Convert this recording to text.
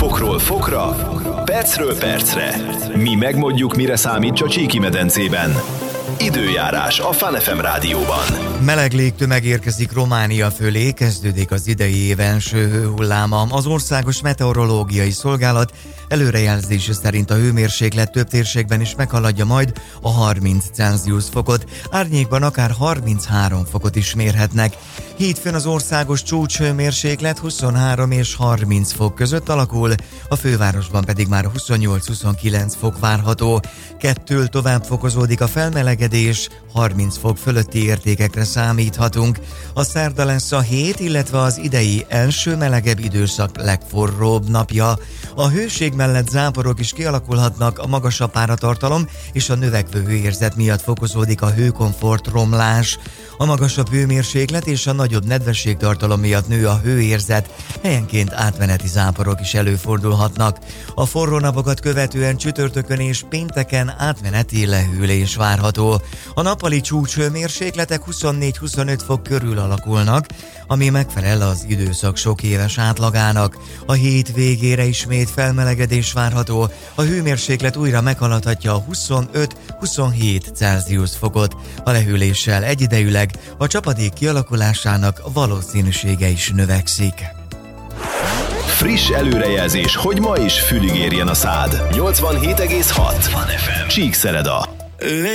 Fokról fokra, percről percre. Mi megmondjuk, mire számít a Csíki-medencében. Időjárás a Fun FM rádióban. Meleg légtömeg érkezik Románia fölé, kezdődik az idei év első hőhulláma. Az Országos Meteorológiai Szolgálat előrejelzése szerint a hőmérséklet több térségben is meghaladja majd a 30 Celsius fokot, árnyékban akár 33 fokot is mérhetnek. Hétfőn az országos csúcshőmérséklet 23 és 30 fok között alakul, a fővárosban pedig már 28-29 fok várható. Kettől tovább fokozódik a felmelegedés, 30 fok fölötti értékekre számíthatunk. A szerda lesz a hét, illetve az idei első melegebb időszak legforróbb napja. A hőség mellett záporok is kialakulhatnak, a magasabb páratartalom és a növekvő hőérzet miatt fokozódik a hőkomfort romlás. A magasabb hőmérséklet és a nagyobb nedvességtartalom miatt nő a hőérzet, helyenként átmeneti záporok is előfordulhatnak. A forró napokat követően csütörtökön és pénteken átmeneti lehűlés várható. A nappali csúcshőmérsékletek 24-25 fok körül alakulnak, ami megfelel az időszak sok éves átlagának. A hét végére ismét felmelegedés várható, a hőmérséklet újra meghaladhatja a 25-27 Celsius fokot. A lehűléssel egyidejűleg a csapadék kialakulásának valószínűsége is növekszik. Friss előrejelzés, hogy ma is fülig érjen a szád. 87,6 Csíkszereda.